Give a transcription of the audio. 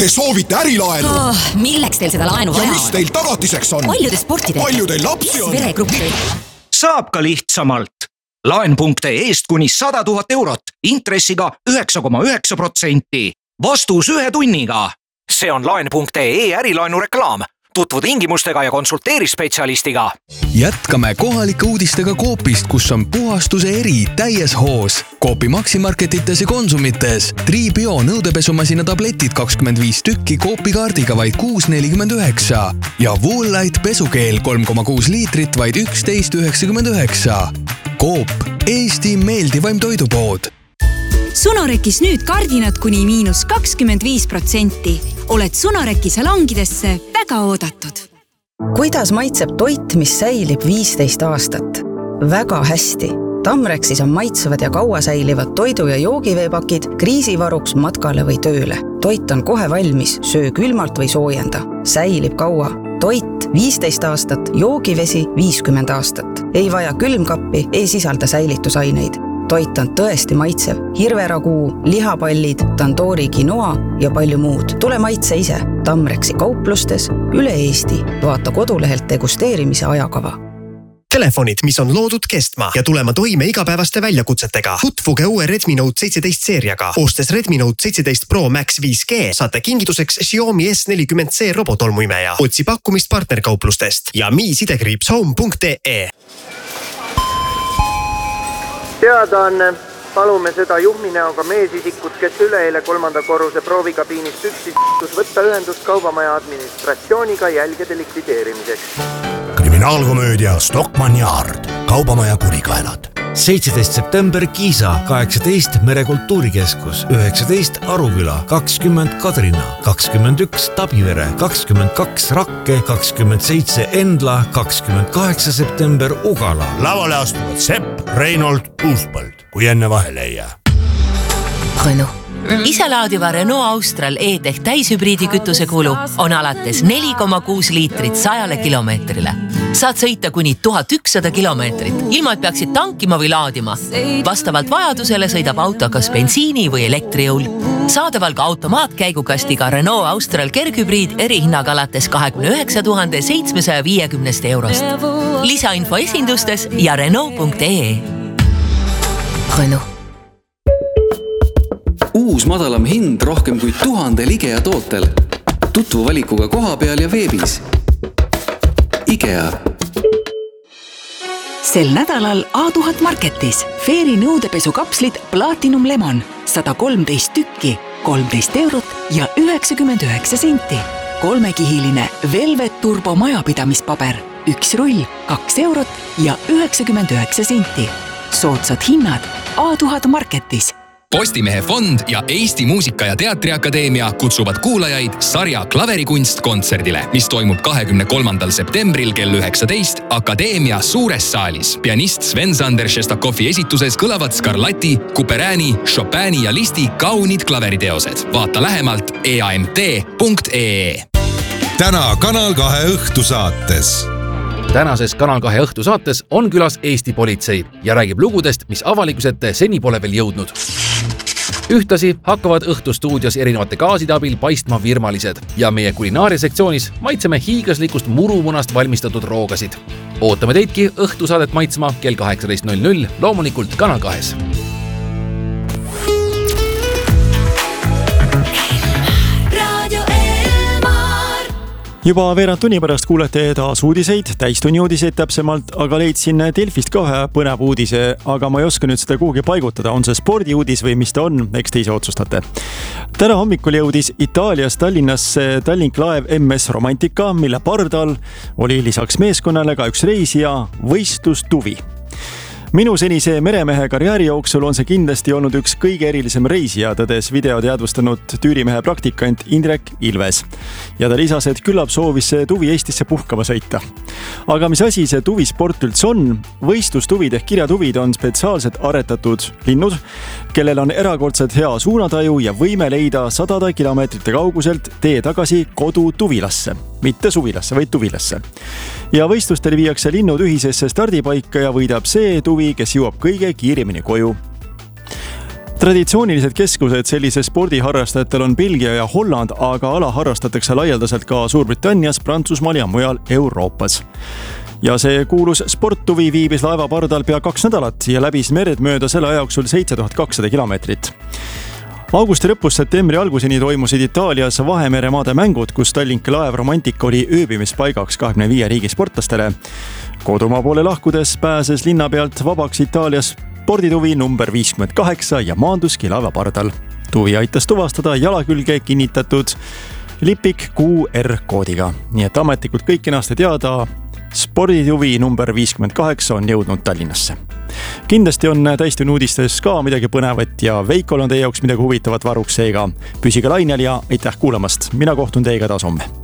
Te soovite ärilaenu? Milleks teil seda laenu vaja ja mis teil tagatiseks on? Palju te sporti teete? Palju teil lapsi on? Veregruppi. Saab ka lihtsamalt. Laen.ee-st kuni 100 000 eurot, intressiga 9,9%. Vastus 1 tunniga. See on Laen.ee ärilaenu reklaam. Tutvu tingimustega ja konsulteeri spetsialistiga. Jätkame kohalike uudistega Coopist, kus on puhastuse eri täies hoos. Coopi Maximarketites ja Konsumites. Tribio nõudepesumasina tabletid 25 tükki Coopi kaardiga vaid 6,49. Ja Woollight pesukeel 3,6 liitrit vaid 11,99. Coop, Eesti meeldivaim toidupood. Sonorekis nüüd kardinad kuni -25%. Oled Sonoreki salongidesse väga oodatud. Kuidas maitseb toit, mis säilib 15 aastat? Väga hästi. Tamrexis on maitsevad ja kaua säilivad toidu- ja joogiveepakid kriisivaruks matkale või tööle. Toit on kohe valmis, söö külmalt või soojenda. Säilib kaua. Toit 15 aastat, joogivesi 50 aastat. Ei vaja külmkappi, ei sisalda säilitusaineid. Toit on tõesti maitsev. Hirveraguu, lihapallid, tandoori quinoa ja palju muud. Tule maitse ise. Tamrexi kauplustes üle Eesti. Vaata kodulehelt degusteerimise ajakava. Telefonid, mis on loodud kestma ja tulema toime igapäevaste väljakutsetega. Tutvuge uue Redmi Note 17 seeriaga. Ostes Redmi Note 17 Pro Max 5G saate kingituseks Xiaomi S40C robotolmuimeja. Otsi pakkumist partnerkauplustest ja mi-home.ee. Teadaanne, palume seda juhminäoga meesisikut, kes üleeile 3. korruse proovikabiinist üksis võtta ühendust kaubamaja administratsiooniga jälgede likvideerimiseks. Kriminaalkomöödia Stockmann Yard, kaubamaja kurikaelad. 17. september Kiisa, 18 Merekultuurikeskus, 19 Aruküla, 20 Kadrina, 21 Tabivere, 22 Rakke, 27 Endla, 28 september Ugala. Lavale astuvad Sepp, Reinhold, Uuspõld, kui enne vahele ei jää. Renault. Iselaadiva Renault Austral E-Tech täishübriidi kütuse kulu on alates 4,6 liitrit 100 kilomeetrile. Saad sõita kuni 1100 kilomeetrit, ilma et peaksid tankima või laadima. Vastavalt vajadusele sõidab auto kas bensiini või elektrijõul. Saadaval ka automaatkäigukastiga Renault Austral kerghübriid erihinnaga alates 29 750 eurost. Lisainfo esindustes ja Renault.ee. Renault. Uus madalam hind rohkem kui 1000 IKEA tootel. Tutvu valikuga koha peal ja veebis. IKEA. Sel nädalal A1000 Marketis Fairy nõudepesukapslid Platinum Lemon 113 tükki, 13 eurot ja 99 senti. 3-kihiline Velvet Turbo majapidamispaber, 1 rull, 2 eurot ja 99 senti. Soodsad hinnad A1000 Marketis. Postimehe fond ja Eesti Muusika- ja Teatriakadeemia kutsuvad kuulajaid sarja Klaverikunst kontserdile, mis toimub 23. septembril kell 19 Akadeemia suures saalis. Pianist Sven-Sander Šestakovi esituses kõlavad Scarlatti, Couperini, Chopini ja Listi kaunid klaveriteosed. Vaata lähemalt eamt.ee. Täna Kanal 2 õhtusaates. Tänases Kanal 2 õhtusaates on külas Eesti politsei ja räägib lugudest, mis avalikusete seni pole veel jõudnud. Ühtasi hakkavad õhtustuudios erinevate gaaside abil paistma virmalised ja meie kulinaaria sektsioonis maitseme hiiglaslikust murumunast valmistatud roogasid. Ootame teidki õhtusaadet maitsma kell 18.00, loomulikult Kanal 2. Juba veerand tunni pärast kuulete taas uudiseid, täistunni uudiseid täpsemalt, aga leidsin Delfist ka ühe põnev uudise, aga ma ei oska nüüd seda kuhugi paigutada, on see spordiuudis või mis ta on, eks te ise otsustate. Täna hommikul jõudis Itaalias Tallinnasse Tallink laev MS Romantika, mille pardal oli lisaks meeskonnale ka üks reisija võistlustuvi. Minu senise meremehe karjääri jooksul on see kindlasti olnud üks kõige erilisem reisija, tõdes video teadvustanud Tüürimehe praktikant Indrek Ilves. Ja ta lisas, et küllap soovis see tuvi Eestisse puhkama sõita. Aga mis asi see tuvisport üldse on? Võistlustuvid ehk kirjatuvid on spetsiaalselt aretatud linnud, kellel on erakordselt hea suunataju ja võime leida 100 kilomeetrite kauguselt tee tagasi kodu tuvilasse. Mitte suvilasse, vaid tuvilasse. Ja võistlustel viiakse linnud ühisesse stardipaika ja võidab see tuvi, kes jõuab kõige kiiremini koju. Traditsioonilised keskused sellise spordiharrastajatel on Belgia ja Holland, aga ala harrastatakse laialdaselt ka Suurbritannias, Prantsusmaal ja mujal Euroopas. Ja see kuulus sporttuvi viibis laeva pardal pea 2 nädalat ja läbis mered mööda selle ajauksul 7200 kilomeetrit. Augusti lõpus septembri alguseni toimusid Itaalias Vahemeremaade mängud, kus Tallinki laev Romantic oli ööbimispaigaks 25 riigi sportlastele. Kodumaa poole lahkudes pääses linna pealt vabaks Itaalias spordituvi number 58 ja maanduski laeva pardal. Tuvi aitas tuvastada jala külge kinnitatud lipik QR-koodiga. Nii et ametlikult kõik kenasti teada, spordituvi number 58 on jõudnud Tallinnasse. Kindlasti on täistunni uudistes ka midagi põnevat ja Veikol on teie jaoks midagi huvitavat varuks seega. Püsige lainel ja aitäh kuulamast. Mina kohtun teiega taas homme.